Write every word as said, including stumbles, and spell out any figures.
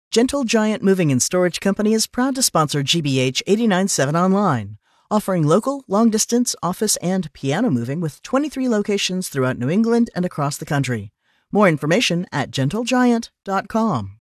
Gentle Giant Moving and Storage Company is proud to sponsor G B H eighty-nine point seven Online, offering local, long-distance, office, and piano moving with twenty-three locations throughout New England and across the country. More information at gentle giant dot com.